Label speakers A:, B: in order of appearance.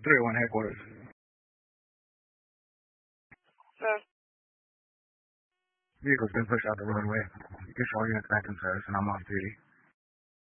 A: 301 headquarters. Vehicle's been pushed out the roadway. You can show your acceptance service and I'm off duty.